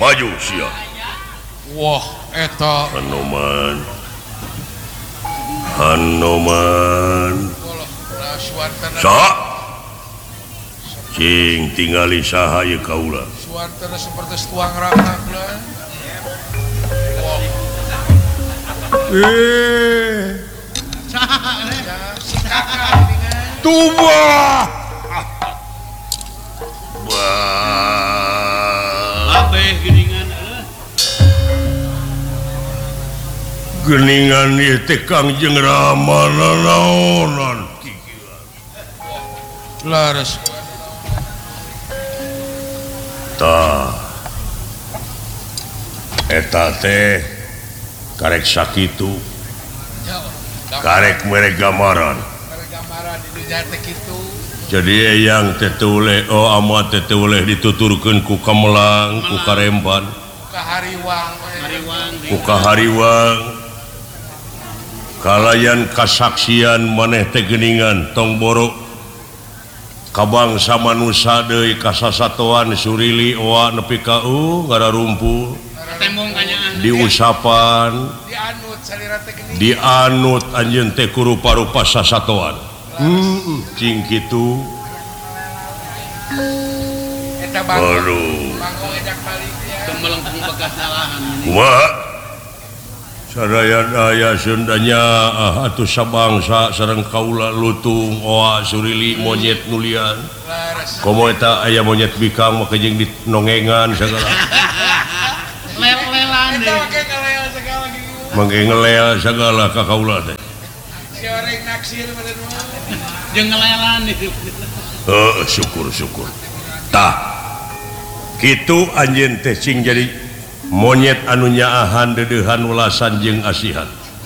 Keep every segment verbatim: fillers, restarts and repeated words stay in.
maju siap. Wah eta Hanoman Hanoman sa cing tingali saha ye kaula suantana seperti tuang rakak lah. Eh Tuba Abeh geningan geningan ieu teh Kangjeng Rama naonan laras tah eta teh karek sakitu karek mere gambaran gambaran di dunia teh kitu. Jadi yang tetuleh oh amat tetuleh dituturkeun ku Kamelang ku Karemban Ka hariwang ku Kahariwang kalayan kasaksian maneh teh geuningan tong borok kabangsa manusia deui kasasatoan surili oa nepi ka uh ngararumpul diusapan dianut salira teh geuning dianut anjeun teh ku rupa-rupa sasatoan heeh cing kitu eta bangko aduh bangko ejak balik ya melengkung bekas salahan kumaha sadaya daya Sundanya ah atuh sabangsa sareng kaula lutung oa surili monyet nulian laras komo eta aya monyet bikang maka jeung dinongengan segala lel-lelan eta make ngaleo segala gitu mangke ngelea segala ka kaula teh si orang naksir pada dua jeung ngelelan itu heuh syukur-syukur tah kitu anjeun teh cing jadi monyet anu nyaahan deudeuhan ulasan jeung asihan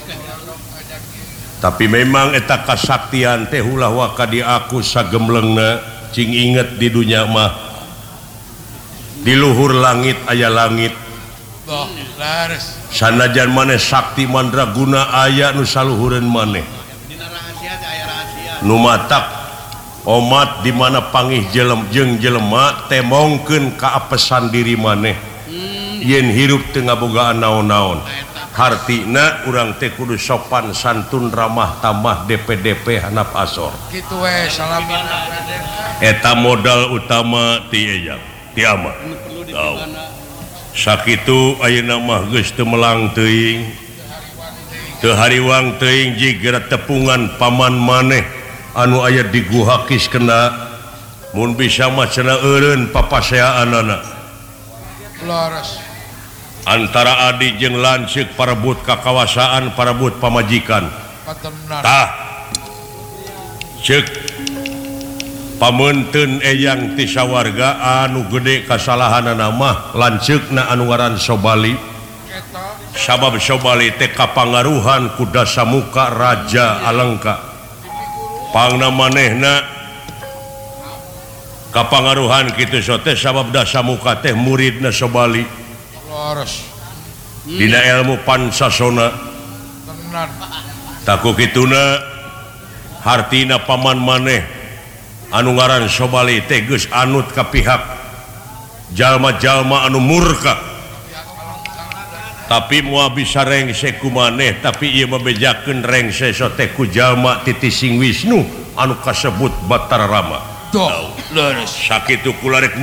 tapi memang eta kasaktian teh ulah waka di aku sagemlengna cing inget di dunya mah di luhur langit aya langit boh laras sanajan maneh sakti mandraguna aya nu saluhureun maneh dina rahasia teh aya rahasia nu matak omat di mana pangih jelem jeung jelema temongkeun kaapesan diri maneh yen hirup teu ngabogaan naon-naon hartina urang teh kudu sopan santun ramah tamah D P D P handap asor gitu we salaman Raden eta modal utama ti eja ti ama tau sakitu ayeuna mah geus teu melang teuing teu hariwang teuing jigra tepungan paman maneh anu aya di guha Kiskena mun bisa mah cenah eureun papaseaanana laras antara adi jeung lanceuk parebut kakawasaan parebut pamajikan patenan tah ceuk pameunteun eyang ti sawarga anu gede kasalahanana mah lanceukna anu ngaran Sobali eta sabab Sobali teh kapangaruhan ku Dasamuka Raja Alengka pangna manehna kapangaruhan kitu so teh sabab Dasamuka teh muridna Sobali laras dina ilmu Pansasona tenan taku kituna hartina paman maneh anu ngaran Sobali teh geus anut ka pihak jalma-jalma anu murka tapi moal bisa rengse ku maneh tapi ieu mah bejakeun rengse so teh ku jalma titising Wisnu anu kasebut Batara Rama doh laras sakitu kula rek